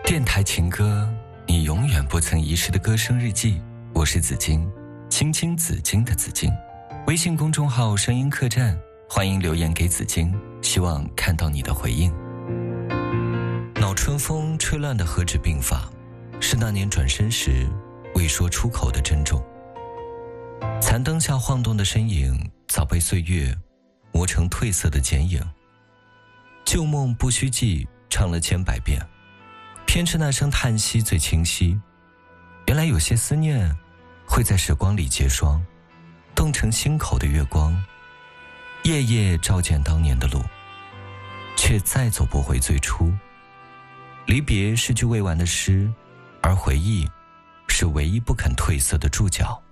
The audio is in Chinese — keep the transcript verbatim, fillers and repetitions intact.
电台情歌，你永远不曾遗失的歌声日记。我是紫金，青青紫金的紫金。微信公众号声音客栈，欢迎留言给紫金，希望看到你的回应。恼春风吹乱的何止鬓发，是那年转身时未说出口的珍重。残灯下晃动的身影，早被岁月磨成褪色的剪影。旧梦不须记，唱了千百遍，偏是那声叹息最清晰。原来有些思念会在时光里结霜，冻成心口的月光，夜夜照见当年的路，却再走不回最初。离别是句未完的诗，而回忆是唯一不肯褪色的注脚。